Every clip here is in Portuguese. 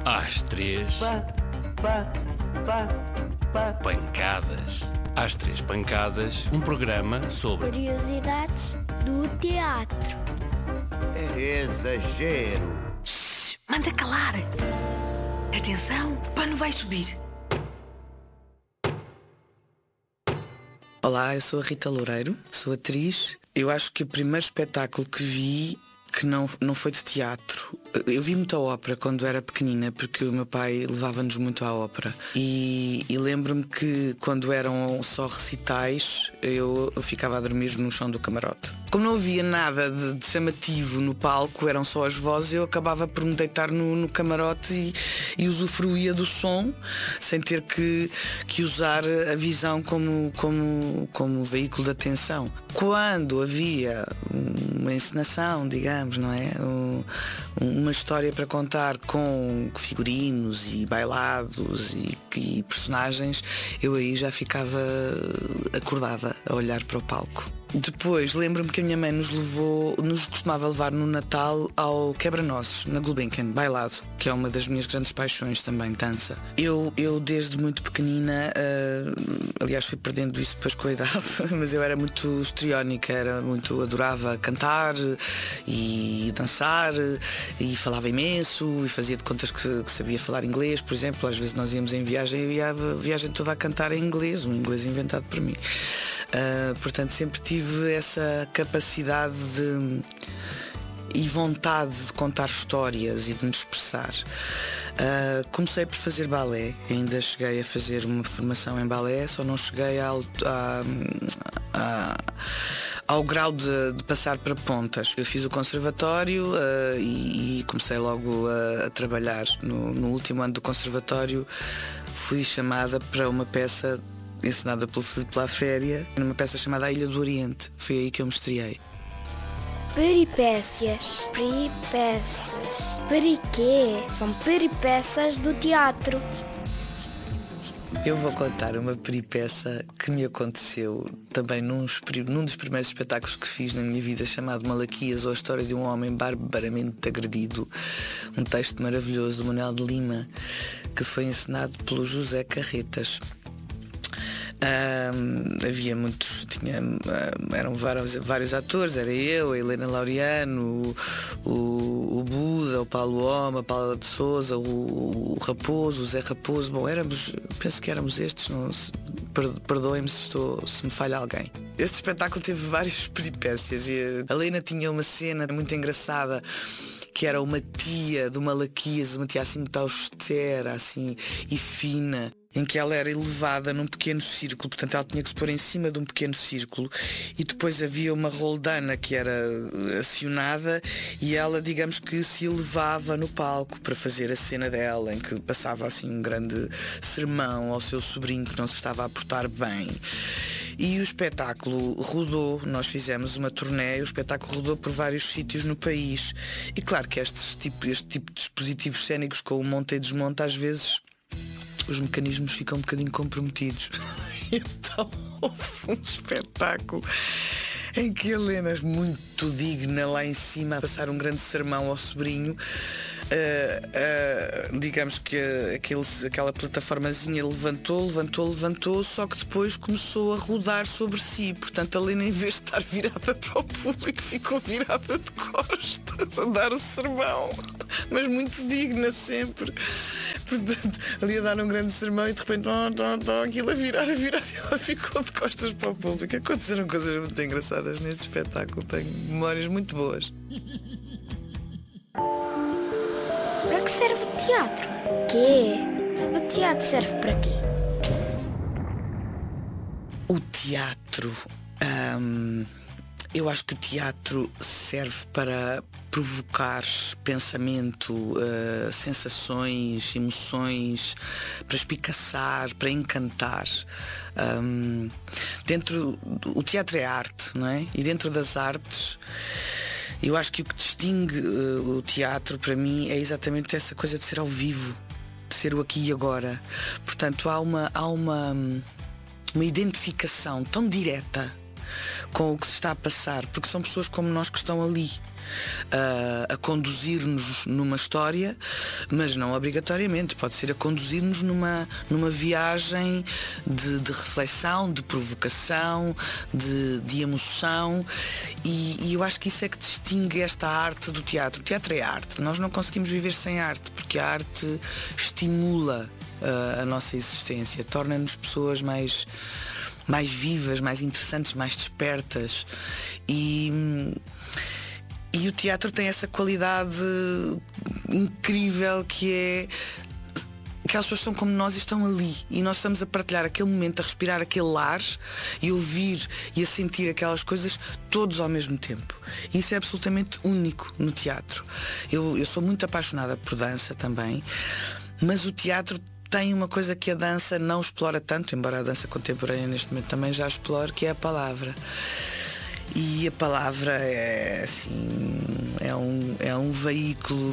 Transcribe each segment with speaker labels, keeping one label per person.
Speaker 1: Às 3, pancadas. Às 3 pancadas, um programa sobre
Speaker 2: curiosidades do teatro.
Speaker 3: É exagero.
Speaker 4: Shhh, manda calar. Atenção, o pano vai subir.
Speaker 5: Olá, eu sou a Rita Loureiro, sou atriz. Eu acho que o primeiro espetáculo que vi que não foi de teatro. Eu vi muita ópera quando era pequenina, porque o meu pai levava-nos muito à ópera. E lembro-me que quando eram só recitais, eu ficava a dormir no chão do camarote. Como não havia nada de chamativo no palco, eram só as vozes, eu acabava por me deitar no camarote e usufruía do som, sem ter que usar a visão como veículo de atenção. Quando havia uma encenação, digamos, não é? Uma história para contar com figurinos e bailados e personagens, eu aí já ficava acordada a olhar para o palco. Depois lembro-me que a minha mãe nos costumava levar no Natal ao Quebra-Nozes, na Gulbenkian, bailado, que é uma das minhas grandes paixões também, dança. Eu desde muito pequenina, aliás fui perdendo isso depois com a idade, mas eu era muito histriónica, adorava cantar e dançar e falava imenso e fazia de contas que sabia falar inglês, por exemplo. Às vezes nós íamos em viagem e eu ia a viagem toda a cantar em inglês, um inglês inventado por mim. Portanto, sempre tive essa capacidade e vontade de contar histórias e de me expressar. Comecei por fazer balé, ainda cheguei a fazer uma formação em balé, só não cheguei ao grau de passar para pontas. Eu fiz o conservatório e comecei logo a trabalhar. No último ano do conservatório fui chamada para uma peça encenada pelo Filipe Laféria, numa peça chamada A Ilha do Oriente. Foi aí que eu me estreiei.
Speaker 2: Peripécias. Periquê? São peripécias do teatro.
Speaker 5: Eu vou contar uma peripécia que me aconteceu também num dos primeiros espetáculos que fiz na minha vida, chamado Malaquias, ou a história de um homem barbaramente agredido. Um texto maravilhoso do Manuel de Lima, que foi encenado pelo José Carretas. Havia muitos, eram vários atores, era eu, a Helena Laureano, o Buda, o Paulo Oma, a Paula de Souza, o Raposo, o Zé Raposo. Bom, penso que éramos estes, perdoem-me se me falha alguém. Este espetáculo teve várias peripécias e a Helena tinha uma cena muito engraçada, que era uma tia do Malaquias, uma tia assim muito austera assim, e fina, em que ela era elevada num pequeno círculo, portanto ela tinha que se pôr em cima de um pequeno círculo, e depois havia uma roldana que era acionada e ela, digamos que se elevava no palco para fazer a cena dela, em que passava assim um grande sermão ao seu sobrinho que não se estava a portar bem. E o espetáculo rodou, nós fizemos uma turnê, o espetáculo rodou por vários sítios no país. E claro que este tipo de dispositivos cênicos com o monta e desmonta, às vezes os mecanismos ficam um bocadinho comprometidos. Então houve um espetáculo em que a Helena, muito digna lá em cima, a passar um grande sermão ao sobrinho, digamos que aquela plataformazinha levantou, só que depois começou a rodar sobre si. Portanto, a Helena, em vez de estar virada para o público, ficou virada de costas a dar o sermão, mas muito digna sempre. Portanto, ali a dar um grande sermão e de repente aquilo a virar, e ela ficou de costas para o público. Aconteceram coisas muito engraçadas neste espetáculo, tenho memórias muito boas.
Speaker 2: Para que serve o teatro? O teatro serve para quê?
Speaker 5: O teatro, eu acho que o teatro serve para provocar pensamento, sensações, emoções, para espicaçar, para encantar. O teatro é arte, não é? E dentro das artes, eu acho que o que distingue o teatro para mim é exatamente essa coisa de ser ao vivo, de ser o aqui e agora. Portanto, há uma identificação tão direta com o que se está a passar, porque são pessoas como nós que estão ali a conduzir-nos numa história, mas não obrigatoriamente, pode ser a conduzir-nos numa viagem de reflexão, de provocação, de emoção, e eu acho que isso é que distingue esta arte do teatro. O teatro é arte, nós não conseguimos viver sem arte, porque a arte estimula a nossa existência, torna-nos pessoas mais vivas, mais interessantes, mais despertas, e o teatro tem essa qualidade incrível que é que as pessoas são como nós e estão ali, e nós estamos a partilhar aquele momento, a respirar aquele ar e ouvir e a sentir aquelas coisas todos ao mesmo tempo. E isso é absolutamente único no teatro. Eu sou muito apaixonada por dança também, mas o teatro tem uma coisa que a dança não explora tanto, embora a dança contemporânea neste momento também já explore, que é a palavra. E a palavra é assim, é um veículo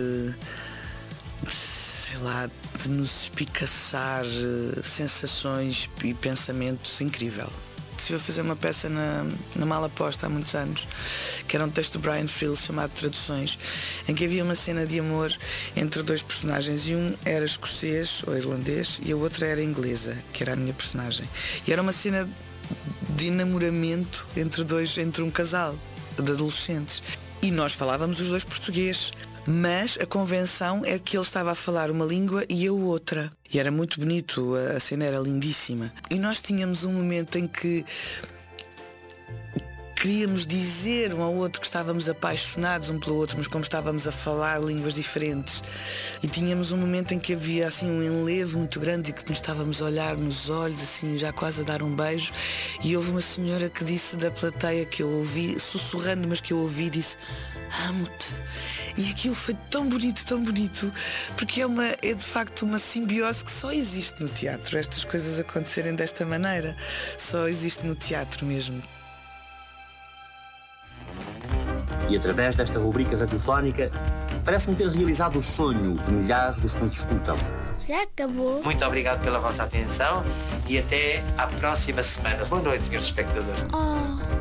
Speaker 5: sei lá, de nos espicaçar sensações e pensamentos incrível. Estive a fazer uma peça na Malaposta há muitos anos, que era um texto do Brian Frills chamado Traduções, em que havia uma cena de amor entre dois personagens, e um era escocês ou irlandês e a outra era inglesa, que era a minha personagem. E era uma cena de enamoramento entre um casal de adolescentes, e nós falávamos os dois português, mas a convenção é que ele estava a falar uma língua e eu outra, e era muito bonito, a cena era lindíssima, e nós tínhamos um momento em que queríamos dizer um ao outro que estávamos apaixonados um pelo outro, mas como estávamos a falar línguas diferentes, e tínhamos um momento em que havia assim um enlevo muito grande e que nos estávamos a olhar nos olhos, assim, já quase a dar um beijo, e houve uma senhora que disse da plateia, que eu ouvi, sussurrando, mas que eu ouvi, disse: amo-te. E aquilo foi tão bonito, porque é de facto uma simbiose que só existe no teatro, estas coisas acontecerem desta maneira, só existe no teatro mesmo.
Speaker 6: E através desta rubrica radiofónica, parece-me ter realizado o sonho de milhares dos que nos escutam.
Speaker 2: Já acabou?
Speaker 7: Muito obrigado pela vossa atenção e até à próxima semana. Boa noite, senhores espectadores.
Speaker 2: Oh.